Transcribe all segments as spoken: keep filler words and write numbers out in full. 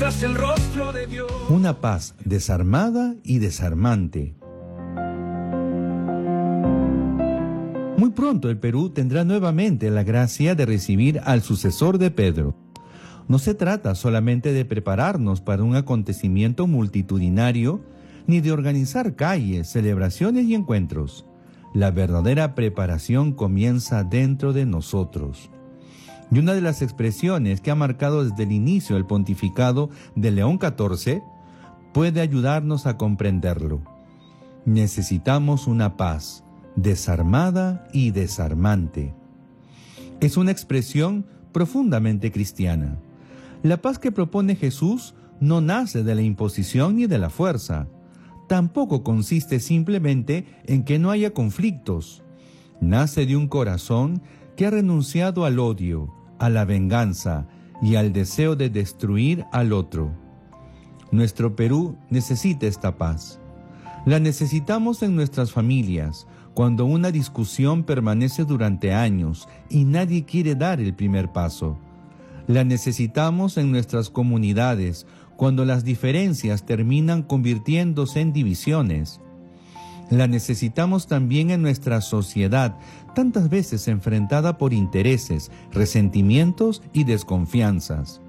tras el rostro de Dios. Una paz desarmada y desarmante. Muy pronto el Perú tendrá nuevamente la gracia de recibir al sucesor de Pedro. No se trata solamente de prepararnos para un acontecimiento multitudinario, ni de organizar calles, celebraciones y encuentros. La verdadera preparación comienza dentro de nosotros. Y una de las expresiones que ha marcado desde el inicio el pontificado de León catorce puede ayudarnos a comprenderlo. Necesitamos una paz desarmada y desarmante. Es una expresión profundamente cristiana. La paz que propone Jesús no nace de la imposición ni de la fuerza. Tampoco consiste simplemente en que no haya conflictos. Nace de un corazón que ha renunciado al odio, a la venganza y al deseo de destruir al otro. Nuestro Perú necesita esta paz. La necesitamos en nuestras familias, cuando una discusión permanece durante años y nadie quiere dar el primer paso. La necesitamos en nuestras comunidades, cuando las diferencias terminan convirtiéndose en divisiones. La necesitamos también en nuestra sociedad, tantas veces enfrentada por intereses, resentimientos y desconfianzas.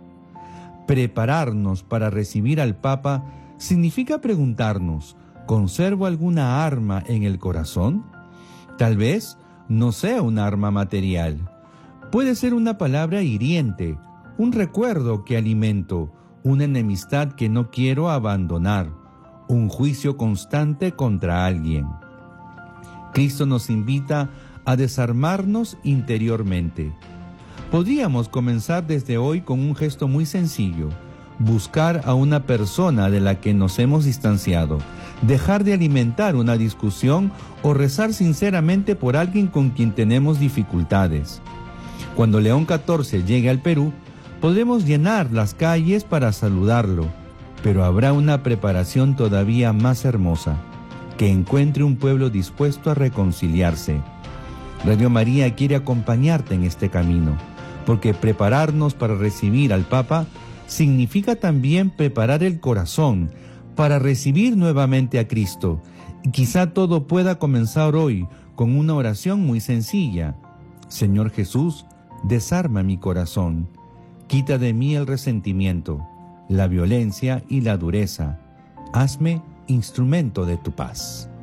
Prepararnos para recibir al Papa significa preguntarnos, ¿conservo alguna arma en el corazón? Tal vez no sea un arma material. Puede ser una palabra hiriente, un recuerdo que alimento, una enemistad que no quiero abandonar, un juicio constante contra alguien. Cristo nos invita a desarmarnos interiormente. Podríamos comenzar desde hoy con un gesto muy sencillo: buscar a una persona de la que nos hemos distanciado, dejar de alimentar una discusión o rezar sinceramente por alguien con quien tenemos dificultades. Cuando León catorce llegue al Perú, podremos llenar las calles para saludarlo, pero habrá una preparación todavía más hermosa: que encuentre un pueblo dispuesto a reconciliarse. Radio María quiere acompañarte en este camino, porque prepararnos para recibir al Papa significa también preparar el corazón para recibir nuevamente a Cristo. Y quizá todo pueda comenzar hoy con una oración muy sencilla. Señor Jesús, desarma mi corazón. Quita de mí el resentimiento, la violencia y la dureza. Hazme instrumento de tu paz.